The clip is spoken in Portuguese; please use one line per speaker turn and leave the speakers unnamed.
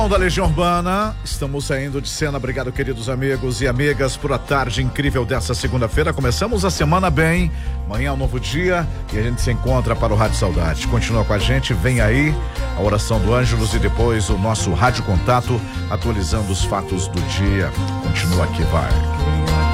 Da Legião Urbana, estamos saindo de cena. Obrigado, queridos amigos e amigas, por a tarde incrível dessa segunda-feira. Começamos a semana bem. Amanhã é um novo dia e a gente se encontra para o Rádio Saudade. Continua com a gente, vem aí a oração do Ângelos e depois o nosso Rádio Contato, atualizando os fatos do dia. Continua aqui, vai.